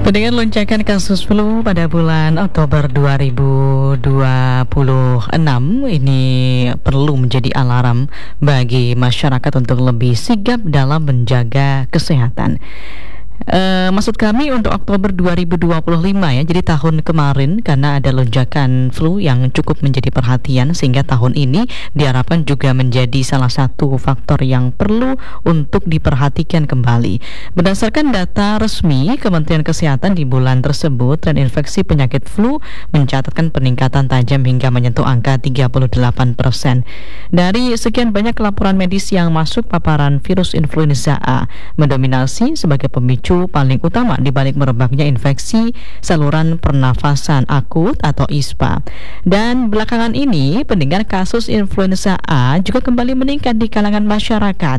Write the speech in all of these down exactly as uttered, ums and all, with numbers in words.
Dengan lonjakan kasus flu pada bulan Oktober dua ribu dua puluh enam, ini perlu menjadi alarm bagi masyarakat untuk lebih sigap dalam menjaga kesehatan. Uh, maksud kami untuk Oktober dua ribu dua puluh lima ya, jadi tahun kemarin karena ada lonjakan flu yang cukup menjadi perhatian, sehingga tahun ini diharapkan juga menjadi salah satu faktor yang perlu untuk diperhatikan kembali. Berdasarkan data resmi Kementerian Kesehatan di bulan tersebut, tren infeksi penyakit flu mencatatkan peningkatan tajam hingga menyentuh angka tiga puluh delapan persen. Dari sekian banyak laporan medis yang masuk, paparan virus influenza A mendominasi sebagai pemicu paling utama di balik merebaknya infeksi saluran pernafasan akut atau I S P A. Dan belakangan ini pendengar, kasus influenza A juga kembali meningkat di kalangan masyarakat.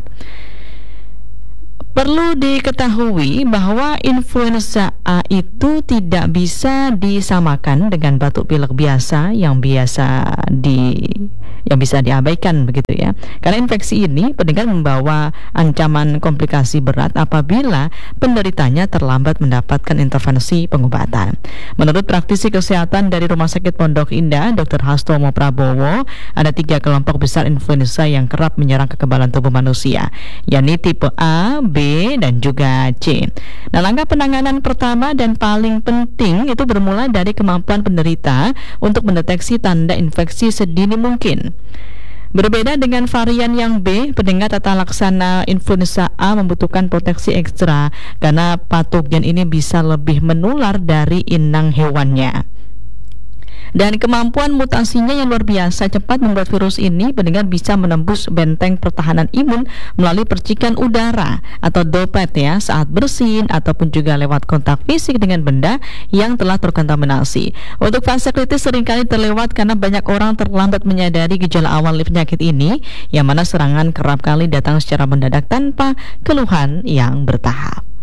Perlu diketahui bahwa influenza A itu tidak bisa disamakan dengan batuk pilek biasa yang biasa di yang bisa diabaikan begitu ya. Karena infeksi ini pendengar membawa ancaman komplikasi berat apabila penderitanya terlambat mendapatkan intervensi pengobatan. Menurut praktisi kesehatan dari Rumah Sakit Pondok Indah, dokter Hastomo Prabowo, ada tiga kelompok besar influenza yang kerap menyerang kekebalan tubuh manusia, yakni tipe A, B, dan juga C. Nah, langkah penanganan pertama dan paling penting itu bermula dari kemampuan penderita untuk mendeteksi tanda infeksi sedini mungkin. Berbeda dengan varian yang B, pendengar, tata laksana influenza A membutuhkan proteksi ekstra karena patogen ini bisa lebih menular dari inang hewannya. Dan kemampuan mutasinya yang luar biasa cepat membuat virus ini pendengar bisa menembus benteng pertahanan imun melalui percikan udara atau droplet ya, saat bersin ataupun juga lewat kontak fisik dengan benda yang telah terkontaminasi. Untuk fase kritis seringkali terlewat karena banyak orang terlambat menyadari gejala awal penyakit ini, yang mana serangan kerap kali datang secara mendadak tanpa keluhan yang bertahap.